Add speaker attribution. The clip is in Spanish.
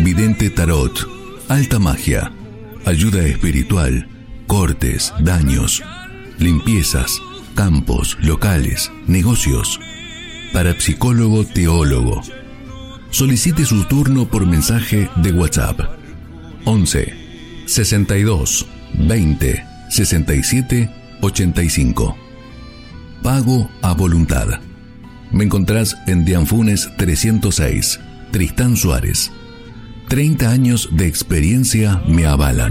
Speaker 1: vidente tarot, alta magia, ayuda espiritual, cortes, daños, limpiezas, campos, locales, negocios. Parapsicólogo teólogo. Solicite su turno por mensaje de WhatsApp 11 62 20 67 85. Pago a voluntad. Me encontrás en Dianfunes 306, Tristán Suárez. 30 años de experiencia me avalan.